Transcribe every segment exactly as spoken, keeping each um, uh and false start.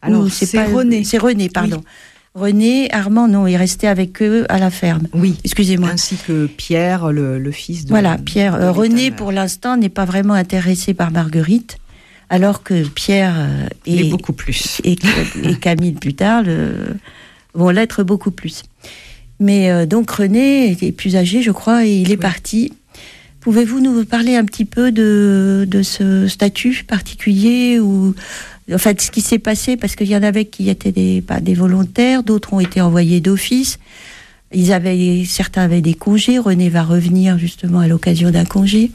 Alors, c'est, c'est pas René. C'est René, pardon. Oui. René, Armand, non, est resté avec eux à la ferme. Oui. Excusez-moi. Ainsi que Pierre, le, le fils de... Voilà, Pierre. De euh, René, pour l'instant, n'est pas vraiment intéressé par Marguerite, alors que Pierre euh, et, beaucoup plus. Et, et Camille, plus tard, le, vont l'être beaucoup plus. Mais euh, donc, René était plus âgé, je crois, et il est oui. parti. Pouvez-vous nous parler un petit peu de, de ce statut particulier ou... En fait, ce qui s'est passé, parce qu'il y en avait qui étaient des, pas des volontaires, d'autres ont été envoyés d'office. Ils avaient, certains avaient des congés. René va revenir justement à l'occasion d'un congé.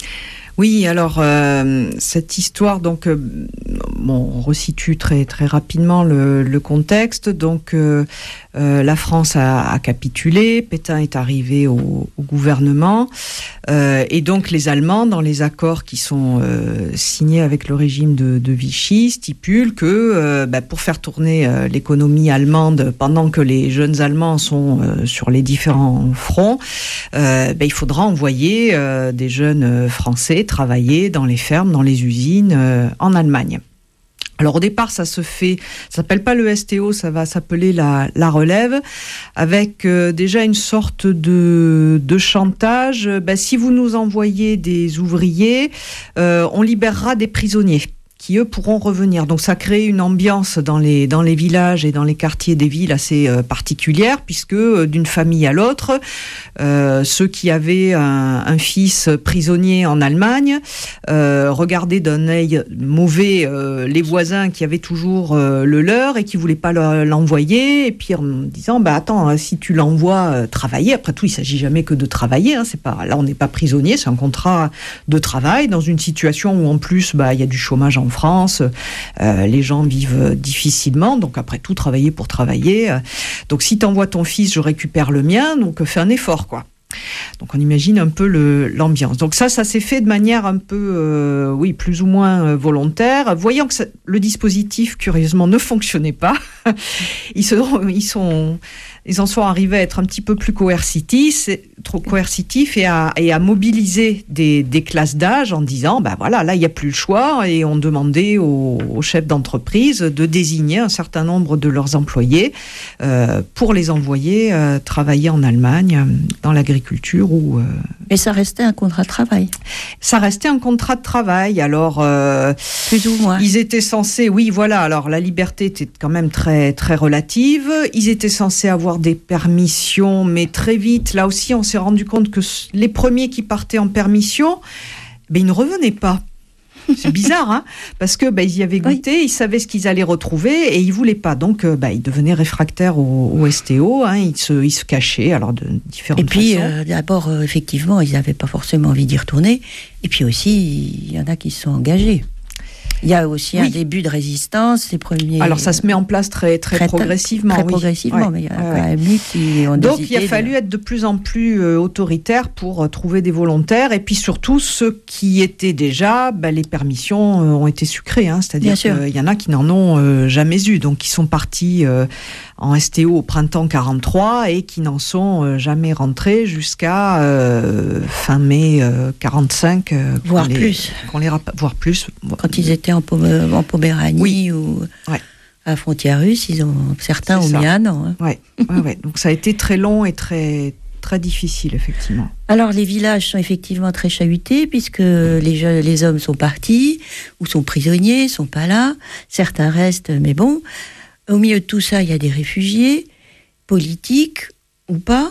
Oui, alors euh, cette histoire, donc, euh, bon, on resitue très très rapidement le, le contexte. Donc, euh, euh, la France a, a capitulé, Pétain est arrivé au, au gouvernement, euh, et donc les Allemands, dans les accords qui sont euh, signés avec le régime de, de Vichy, stipulent que euh, bah, pour faire tourner euh, l'économie allemande pendant que les jeunes Allemands sont euh, sur les différents fronts, euh, bah, il faudra envoyer euh, des jeunes Français travailler dans les fermes, dans les usines euh, en Allemagne. Alors au départ, ça se fait, ça s'appelle pas le S T O, ça va s'appeler la, la relève, avec euh, déjà une sorte de, de chantage. Ben, si vous nous envoyez des ouvriers, euh, on libérera des prisonniers qui, eux, pourront revenir. Donc, ça crée une ambiance dans les, dans les villages et dans les quartiers des villes assez euh, particulière, puisque euh, d'une famille à l'autre, euh, ceux qui avaient un, un fils prisonnier en Allemagne euh, regardaient d'un œil mauvais euh, les voisins qui avaient toujours euh, le leur et qui ne voulaient pas le, l'envoyer, et puis en disant, bah, attends, si tu l'envoies euh, travailler, après tout, il ne s'agit jamais que de travailler, hein, c'est pas, là, on n'est pas prisonnier, c'est un contrat de travail dans une situation où, en plus, bah, il y a du chômage en France, euh, les gens vivent difficilement, donc après tout, travailler pour travailler. Euh, donc si t'envoies ton fils, je récupère le mien, donc fais un effort, quoi. Donc on imagine un peu le, l'ambiance. Donc ça, ça s'est fait de manière un peu, euh, oui, plus ou moins euh, volontaire. Voyant que ça, le dispositif, curieusement, ne fonctionnait pas, ils, se, ils, sont, ils en sont arrivés à être un petit peu plus coercitifs, trop coercitifs et à, et à mobiliser des, des classes d'âge en disant, ben voilà, là, il n'y a plus le choix, et on demandait aux, aux chefs d'entreprise de désigner un certain nombre de leurs employés euh, pour les envoyer euh, travailler en Allemagne, dans l'agriculture. Ou, euh... Et ça restait un contrat de travail. Ça restait un contrat de travail. Alors, euh, plus ou moins. Ils étaient censés, oui, voilà. Alors, la liberté était quand même très, très relative. Ils étaient censés avoir des permissions, mais très vite, là aussi, on s'est rendu compte que les premiers qui partaient en permission, ben, ils ne revenaient pas. C'est bizarre, hein, parce que bah, ils y avaient goûté, oui. Ils savaient ce qu'ils allaient retrouver et ils voulaient pas. Donc, bah, ils devenaient réfractaires au, au S T O. Hein, ils se, ils se cachaient, alors de différentes façons. Et puis, façons. Euh, d'abord, euh, effectivement, ils n'avaient pas forcément envie d'y retourner. Et puis aussi, il y en a qui se sont engagés. Il y a aussi oui. un début de résistance, les premiers... Alors, ça se met en place très, très, très progressivement. Très oui. progressivement, ouais. mais il y a ouais. quand même eu qui ont Donc, il a fallu de... être de plus en plus euh, autoritaire pour euh, trouver des volontaires. Et puis, surtout, ceux qui étaient déjà, bah, les permissions euh, ont été sucrées. Hein, c'est-à-dire qu'il y en a qui n'en ont euh, jamais eu. Donc, ils sont partis euh, en S T O au printemps quarante-trois et qui n'en sont euh, jamais rentrés jusqu'à euh, fin mai euh, quarante-cinq. Euh, voire les, plus. Qu'on les rap- voire plus. Quand ils étaient en, Pom- en Poméranie oui. ou ouais. à la frontière russe, ils ont, certains C'est ont ça. mis un an. Hein. Ouais. ouais, ouais. Donc ça a été très long et très, très difficile, effectivement. Alors les villages sont effectivement très chahutés puisque les, jeunes, les hommes sont partis ou sont prisonniers, sont pas là. Certains restent, mais bon. Au milieu de tout ça, il y a des réfugiés, politiques ou pas.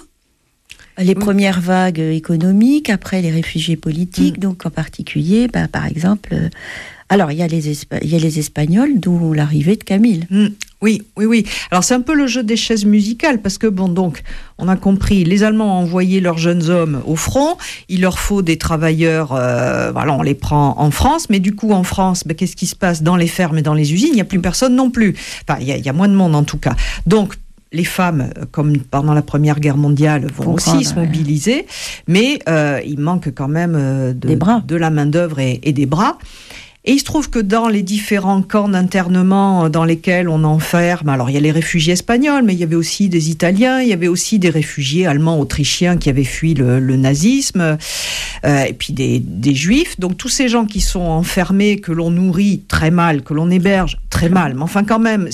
Les oui. premières vagues économiques, après les réfugiés politiques, mmh. donc en particulier, bah, par exemple... Euh, alors, il y, a les Espa- il y a les Espagnols, d'où l'arrivée de Camille. Mmh. Oui, oui, oui. Alors, c'est un peu le jeu des chaises musicales, parce que, bon, donc, on a compris, les Allemands ont envoyé leurs jeunes hommes au front, il leur faut des travailleurs, euh, voilà, on les prend en France, mais du coup, en France, ben, qu'est-ce qui se passe dans les fermes et dans les usines ? Il n'y a plus personne non plus. Enfin, il y a, il y a moins de monde, en tout cas. Donc, les femmes, comme pendant la Première Guerre mondiale, vont Comprendre, aussi se mobiliser, ouais. mais euh, il manque quand même euh, de, de la main-d'œuvre et, et des bras. Et il se trouve que dans les différents camps d'internement dans lesquels on enferme, alors il y a les réfugiés espagnols, mais il y avait aussi des Italiens, il y avait aussi des réfugiés allemands, autrichiens qui avaient fui le, le nazisme, euh, et puis des, des juifs. Donc tous ces gens qui sont enfermés, que l'on nourrit très mal, que l'on héberge très mal, mais enfin quand même...